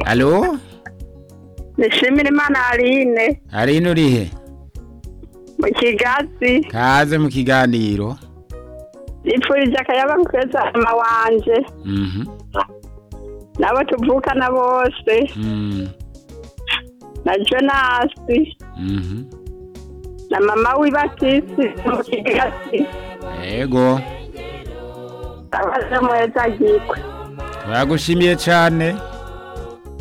Alo? Nishimira Imana Aline Aline urihe? mu Kigazi. Kaze mu kiganiro. Nipfurije akayabagu keza mama wanje nabo tuvukana bose na Jonasi na mama w'ibatisi mu Kigazi. Yego. Abaje mweza gikwe. Turagushimiye cyane.